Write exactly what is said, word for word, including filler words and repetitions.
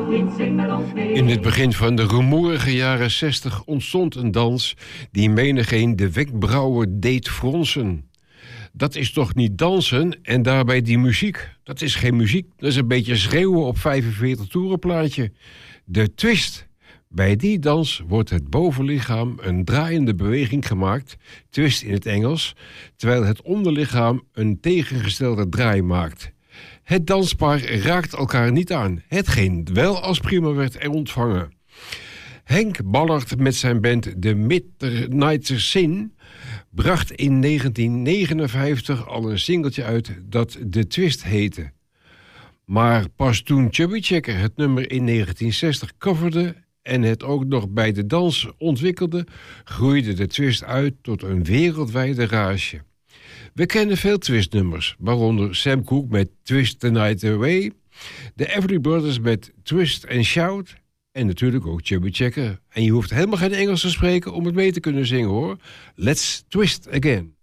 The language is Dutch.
In het begin van de rumoerige jaren zestig ontstond een dans die menigeen de wenkbrauwen deed fronsen. Dat is toch niet dansen en daarbij die muziek? Dat is geen muziek, dat is een beetje schreeuwen op vijfenveertig toerenplaatje. De twist. Bij die dans wordt het bovenlichaam een draaiende beweging gemaakt, twist in het Engels, terwijl het onderlichaam een tegengestelde draai maakt. Het danspaar raakt elkaar niet aan, hetgeen wel als prima werd er ontvangen. Henk Ballard met zijn band The Midnight Sin bracht in negentien negenenvijftig al een singeltje uit dat De Twist heette. Maar pas toen Chubby Checker het nummer in negentien zestig coverde en het ook nog bij de dans ontwikkelde, groeide de twist uit tot een wereldwijde rage. We kennen veel twistnummers, waaronder Sam Cooke met Twist the Night Away, de Everly Brothers met Twist and Shout en natuurlijk ook Chubby Checker. En je hoeft helemaal geen Engels te spreken om het mee te kunnen zingen hoor. Let's twist again.